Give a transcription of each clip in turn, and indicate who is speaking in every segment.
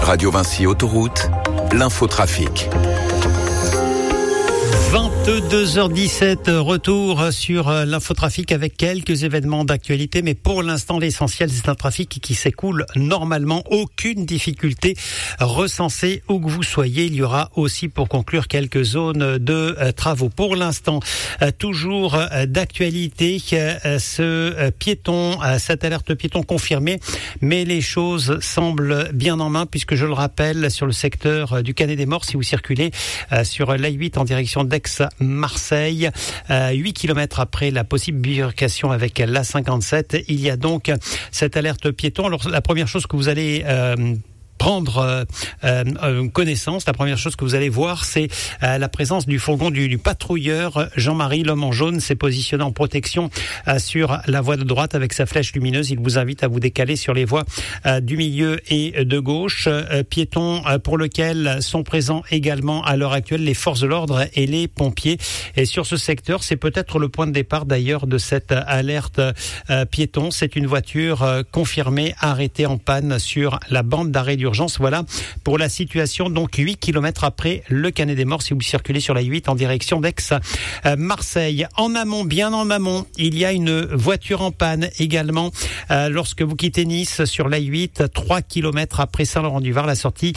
Speaker 1: Radio Vinci Autoroute, l'infotrafic.
Speaker 2: 22h17, retour sur l'infotrafic avec quelques événements d'actualité, mais pour l'instant l'essentiel c'est un trafic qui s'écoule normalement, aucune difficulté recensée où que vous soyez. Il y aura aussi pour conclure quelques zones de travaux. Pour l'instant, toujours d'actualité, ce piéton, cette alerte piéton confirmée, mais les choses semblent bien en main puisque je le rappelle, sur le secteur du Canet des Morts, si vous circulez sur l'A8 en direction d'Aix-Marseille, 8 km après la possible bifurcation avec l'A57. Il y a donc cette alerte piéton. Alors, la première chose que vous allez prendre connaissance, la première chose que vous allez voir, c'est la présence du fourgon du patrouilleur Jean-Marie, l'homme en jaune, s'est positionné en protection sur la voie de droite avec sa flèche lumineuse. Il vous invite à vous décaler sur les voies du milieu et de gauche. Piéton pour lequel sont présents également à l'heure actuelle les forces de l'ordre et les pompiers. Et sur ce secteur, c'est peut-être le point de départ d'ailleurs de cette alerte piéton. C'est une voiture confirmée arrêtée en panne sur la bande d'arrêt d'urgence. Voilà pour la situation, donc 8 km après le Canet des Morts si vous circulez sur la 8 en direction d'Aix-Marseille. En amont, bien en amont, il y a une voiture en panne également lorsque vous quittez Nice sur la 8, 3 km après Saint-Laurent-du-Var, la sortie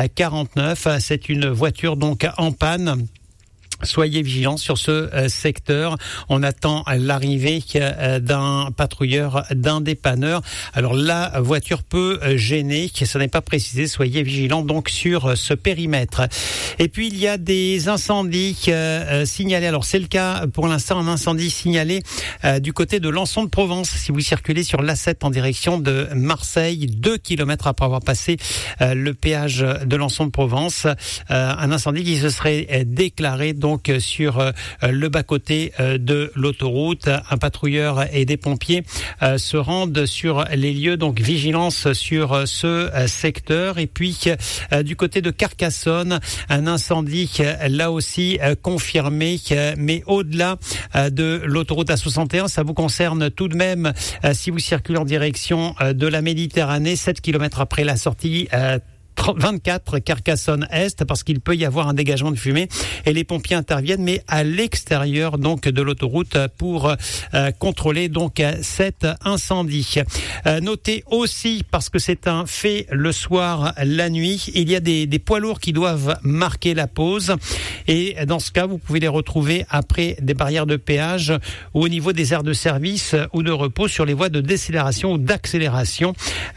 Speaker 2: 49. C'est une voiture donc en panne. Soyez vigilants sur ce secteur. On attend l'arrivée d'un patrouilleur, d'un dépanneur. Alors la voiture peut gêner, ce n'est pas précisé. Soyez vigilants donc sur ce périmètre. Et puis il y a des incendies signalés. Alors c'est le cas pour l'instant, un incendie signalé du côté de Lançon de Provence. Si vous circulez sur l'A7 en direction de Marseille, 2 km après avoir passé le péage de Lançon de Provence, un incendie qui se serait déclaré donc sur le bas-côté de l'autoroute. Un patrouilleur et des pompiers se rendent sur les lieux, donc vigilance sur ce secteur. Et puis du côté de Carcassonne, un incendie là aussi confirmé, mais au-delà de l'autoroute A61, ça vous concerne tout de même si vous circulez en direction de la Méditerranée, 7 km après la sortie 24 Carcassonne-Est, parce qu'il peut y avoir un dégagement de fumée et les pompiers interviennent, mais à l'extérieur donc de l'autoroute pour contrôler donc cet incendie. Notez aussi, parce que c'est un fait le soir, la nuit, il y a des poids lourds qui doivent marquer la pause et dans ce cas, vous pouvez les retrouver après des barrières de péage ou au niveau des aires de service ou de repos sur les voies de décélération ou d'accélération.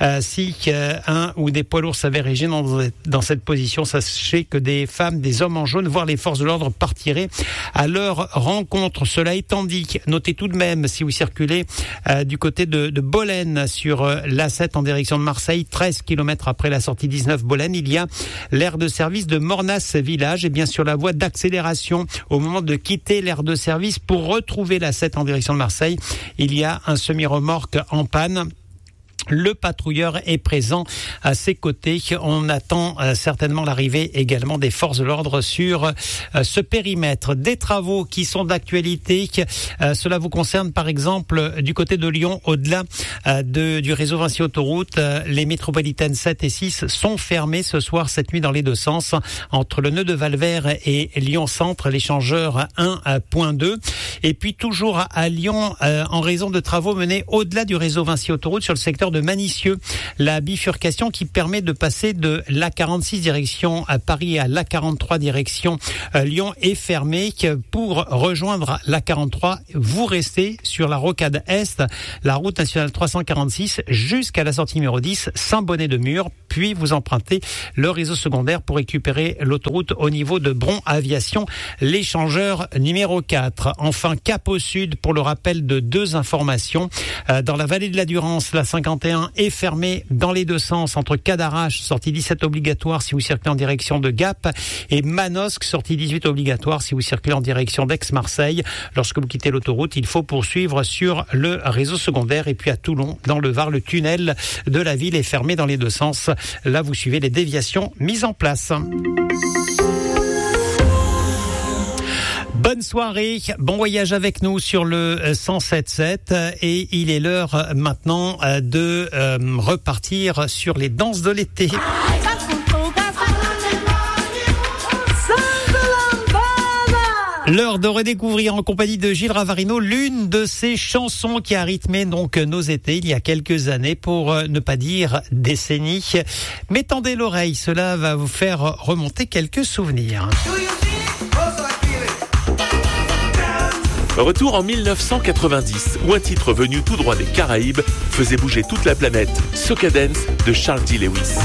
Speaker 2: Si un ou des poids lourds s'avèrent gênants dans cette position, sachez que des femmes, des hommes en jaune, voire les forces de l'ordre partiraient à leur rencontre. Cela étant dit, notez tout de même, si vous circulez du côté de Bolène sur l'A7 en direction de Marseille, 13 km après la sortie 19 Bolène, il y a l'aire de service de Mornas Village et bien sur la voie d'accélération au moment de quitter l'aire de service pour retrouver l'A7 en direction de Marseille, il y a un semi-remorque en panne. Le patrouilleur est présent à ses côtés. On attend certainement l'arrivée également des forces de l'ordre sur ce périmètre. Des travaux qui sont d'actualité. Cela vous concerne par exemple du côté de Lyon, au-delà du réseau Vinci Autoroute. Les métropolitaines 7 et 6 sont fermées ce soir, cette nuit dans les deux sens. Entre le nœud de Valvert et Lyon Centre, l'échangeur 1.2. Et puis toujours à Lyon, en raison de travaux menés au-delà du réseau Vinci Autoroute sur le secteur de Manicieux, la bifurcation qui permet de passer de l'A46 direction à Paris à l'A43 direction Lyon est fermée. Pour rejoindre l'A43, vous restez sur la rocade Est, la route nationale 346 jusqu'à la sortie numéro 10, Saint-Bonnet-de-Mur, puis vous empruntez le réseau secondaire pour récupérer l'autoroute au niveau de Bron Aviation, l'échangeur numéro 4. Enfin, cap au sud pour le rappel de deux informations. Dans la vallée de la Durance, la 51 est fermée dans les deux sens entre Cadarache, sortie 17 obligatoire si vous circulez en direction de Gap, et Manosque, sortie 18 obligatoire si vous circulez en direction d'Aix-Marseille. Lorsque vous quittez l'autoroute, il faut poursuivre sur le réseau secondaire. Et puis à Toulon, dans le Var, le tunnel de la ville est fermé dans les deux sens. Là, vous suivez les déviations mises en place. Bonne soirée, bon voyage avec nous sur le 107.7 et il est l'heure maintenant de repartir sur les danses de l'été. L'heure de redécouvrir en compagnie de Gilles Ravarino l'une de ces chansons qui a rythmé donc nos étés il y a quelques années, pour ne pas dire décennies. Mais tendez l'oreille, cela va vous faire remonter quelques souvenirs.
Speaker 3: Retour en 1990, où un titre venu tout droit des Caraïbes faisait bouger toute la planète, Soca Dance de Charles D. Lewis.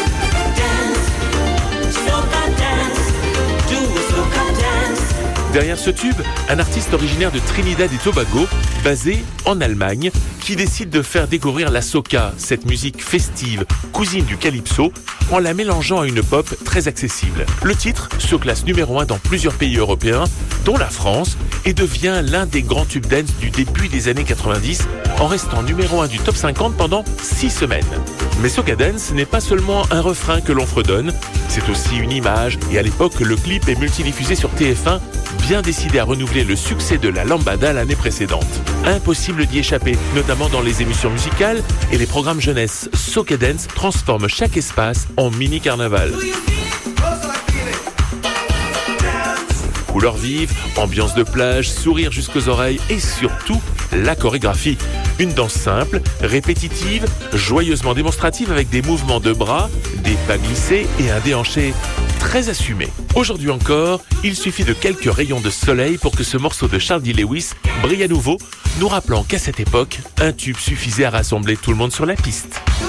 Speaker 3: Derrière ce tube, un artiste originaire de Trinidad et Tobago, basé en Allemagne, qui décide de faire découvrir la soca, cette musique festive, cousine du calypso, en la mélangeant à une pop très accessible. Le titre se classe numéro 1 dans plusieurs pays européens, dont la France, et devient l'un des grands tubes dance du début des années 90, en restant numéro 1 du top 50 pendant 6 semaines. Mais Soca Dance n'est pas seulement un refrain que l'on fredonne, c'est aussi une image, et à l'époque, le clip est multidiffusé sur TF1, bien décidé à renouveler le succès de la lambada l'année précédente. Impossible d'y échapper, notamment dans les émissions musicales et les programmes jeunesse. Soca Dance transforme chaque espace en mini-carnaval. Couleurs vives, ambiance de plage, sourire jusqu'aux oreilles et surtout la chorégraphie. Une danse simple, répétitive, joyeusement démonstrative avec des mouvements de bras, des pas glissés et un déhanché très assumé. Aujourd'hui encore, il suffit de quelques rayons de soleil pour que ce morceau de Charles D. Lewis brille à nouveau, nous rappelant qu'à cette époque, un tube suffisait à rassembler tout le monde sur la piste.